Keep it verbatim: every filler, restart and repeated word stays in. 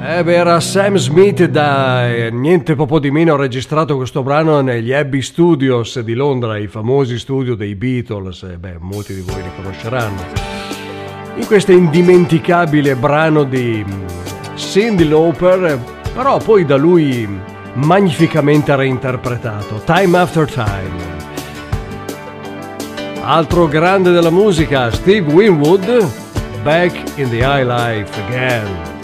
Eh beh, era Sam Smith da eh, niente po' di meno. Ha registrato questo brano negli Abbey Studios di Londra, i famosi studio dei Beatles. Eh beh, molti di voi li conosceranno. In questo indimenticabile brano di Cyndi Lauper, però poi da lui magnificamente reinterpretato, Time After Time. Altro grande della musica, Steve Winwood, Back in the High Life Again.